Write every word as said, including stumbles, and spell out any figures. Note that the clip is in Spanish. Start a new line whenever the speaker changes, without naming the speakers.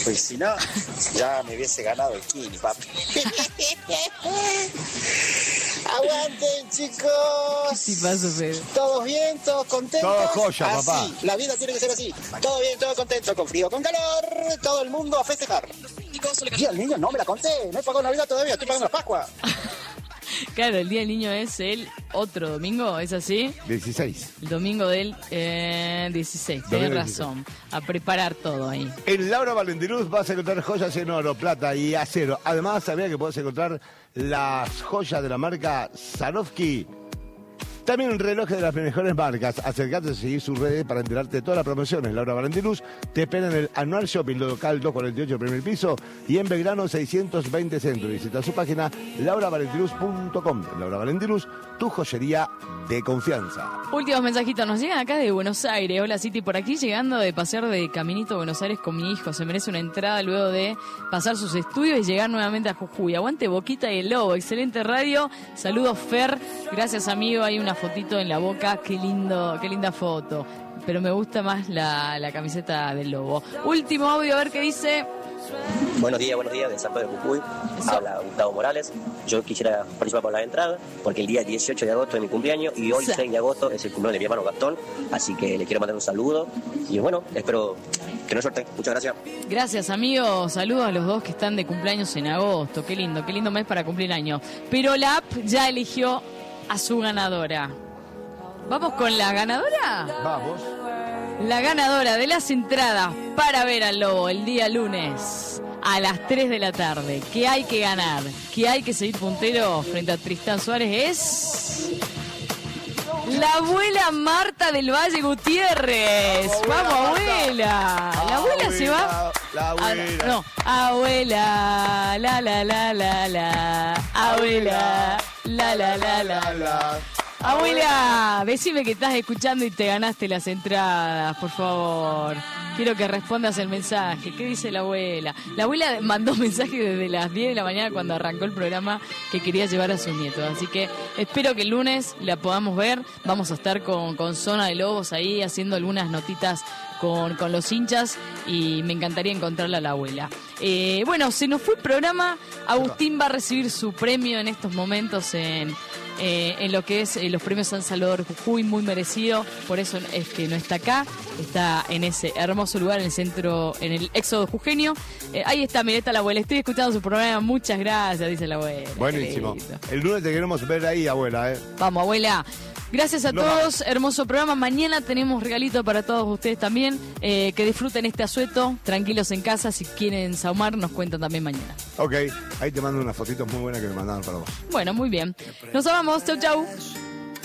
Pues si no, ya me hubiese ganado el Kini, papi. Aguanten, chicos.
Sí, paso, Fede.
¿Todos bien? ¿Todos contentos?
Todo joya,
así.
papá.
La vida tiene que ser así. Todo bien, todo contento, con frío, con calor. Todo el mundo a festejar. Y el niño no me la conté. No he pagado Navidad todavía, estoy pagando la Pascua.
Claro, el Día del Niño es el otro domingo, ¿es así?
dieciséis.
El domingo del eh, dieciséis, tenés razón. A preparar todo ahí.
En Laura Valentinus vas a encontrar joyas en oro, plata y acero. Además, sabía que podés encontrar las joyas de la marca Swarovski. También relojes de las mejores marcas. Acercate a seguir sus redes para enterarte de todas las promociones. Laura Valentinus te espera en el Anual Shopping local doscientos cuarenta y ocho, primer piso, y en Belgrano seiscientos veinte Centro. Visita su página laura valentinus punto com. Laura Valentinus, tu joyería de confianza.
Últimos mensajitos nos llegan acá de Buenos Aires. Hola, City, por aquí llegando de pasear de Caminito a Buenos Aires con mi hijo. Se merece una entrada luego de pasar sus estudios y llegar nuevamente a Jujuy. Aguante Boquita y el Lobo. Excelente radio. Saludos, Fer. Gracias, amigo. Hay una fotito en la Boca. Qué lindo, qué linda foto. Pero me gusta más la, la camiseta del Lobo. Último audio, a ver qué dice.
Buenos días, buenos días, de San Pedro de Jujuy. Habla Gustavo Morales. Yo quisiera participar por la entrada porque el día dieciocho de agosto es mi cumpleaños y hoy seis de agosto es el cumpleaños de mi hermano Gastón. Así que le quiero mandar un saludo y bueno, espero que nos suerte. Muchas gracias.
Gracias, amigos. Saludos a los dos que están de cumpleaños en agosto. Qué lindo, qué lindo mes para cumplir años. Pero la app ya eligió a su ganadora. ¿Vamos con la ganadora?
Vamos.
La ganadora de las entradas para ver al Lobo el día lunes a las tres de la tarde. ¿Qué hay que ganar? ¿Qué hay que seguir puntero frente a Tristán Suárez? Es la abuela Marta del Valle Gutiérrez. Vamos, abuela. La abuela se va.
La abuela.
Ah, no, abuela. La la la la la. Abuela. La la la la la. Abuela, decime que estás escuchando y te ganaste las entradas, por favor. Quiero que respondas el mensaje. ¿Qué dice la abuela? La abuela mandó mensaje desde las diez de la mañana cuando arrancó el programa que quería llevar a sus nietos. Así que espero que el lunes la podamos ver. Vamos a estar con, con Zona de Lobos ahí haciendo algunas notitas con, con los hinchas y me encantaría encontrarla a la abuela. Eh, bueno, se nos fue el programa. Agustín va a recibir su premio en estos momentos en... Eh, en lo que es eh, los premios San Salvador Jujuy, muy merecido, por eso es que no está acá, está en ese hermoso lugar en el centro, en el Éxodo Jujeño. Eh, ahí está, mira, está la abuela, estoy escuchando su programa, muchas gracias, dice la abuela.
Buenísimo. El lunes te queremos ver ahí, abuela, ¿eh?
Vamos, abuela. Gracias a
no,
todos, hermoso programa. Mañana tenemos regalito para todos ustedes también. Eh, que disfruten este asueto, tranquilos en casa. Si quieren saumar, nos cuentan también mañana.
Ok, ahí te mando unas fotitos muy buenas que me mandaron para vos.
Bueno, muy bien. Nos amamos, chau, chau.